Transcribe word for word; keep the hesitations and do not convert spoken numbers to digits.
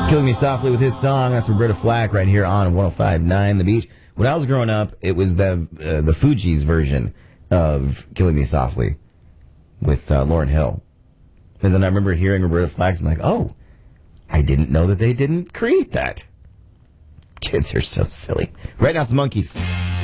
Killing Me Softly with his song. That's Roberta Flack right here on one oh five point nine The Beach. When I was growing up, it was the uh, the Fugees version of Killing Me Softly with uh, Lauryn Hill. And then I remember hearing Roberta Flack, and I'm like, oh, I didn't know that they didn't create that. Kids are so silly. Right now it's the Monkees.